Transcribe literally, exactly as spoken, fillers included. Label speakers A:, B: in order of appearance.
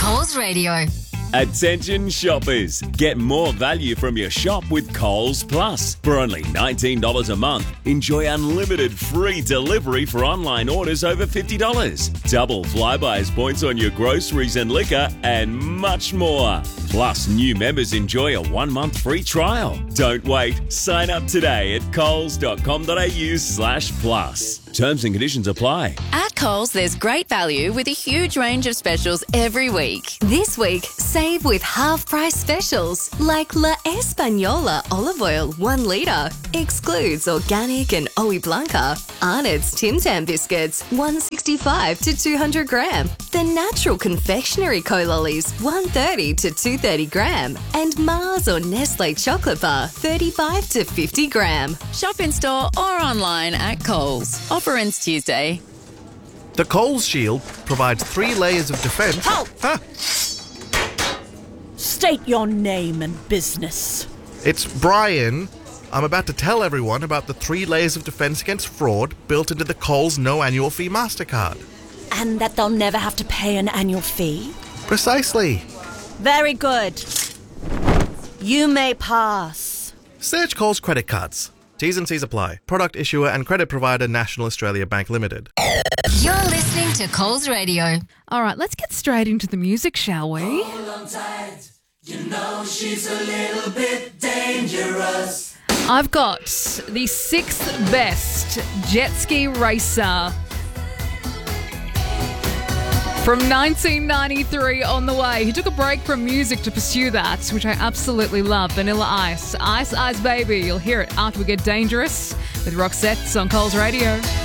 A: Coles Radio.
B: Attention shoppers, get more value from your shop with Coles Plus. For only nineteen dollars a month, enjoy unlimited free delivery for online orders over fifty dollars. Double Flybuys points on your groceries and liquor, and much more. Plus, new members enjoy a one-month free trial. Don't wait. Sign up today at coles.com.au slash plus. Terms and conditions apply.
C: At Coles, there's great value with a huge range of specials every week.
A: This week, save with half-price specials like La Española olive oil one litre. Excludes organic and Oe Blanca. Arnott's Tim Tam biscuits one sixty-five to two hundred gram. The Natural Confectionery Co-Lollies one thirty to two thirty gram. And Mars or Nestle Chocolate Bar thirty-five to fifty gram.
C: Shop in store or online at Coles. Offer ends Tuesday.
D: The Coles Shield provides three layers of defence.
E: Halt!
D: Ah,
E: State your name and business.
D: it's Brian. I'm about to tell everyone about the three layers of defence against fraud built into the Coles no annual fee MasterCard.
E: And that they'll never have to pay an annual fee?
D: Precisely.
E: Very good. You may pass.
D: Search Coles credit cards. T's and C's apply. Product issuer and credit provider National Australia Bank Limited.
A: You're listening to Coles Radio.
F: All right, let's get straight into the music, shall we? I've got the sixth best jet ski racer from nineteen ninety-three on the way. He took a break from music to pursue that, which I absolutely love. Vanilla Ice. Ice Ice Baby. You'll hear it after we get dangerous with Roxette on Coles Radio.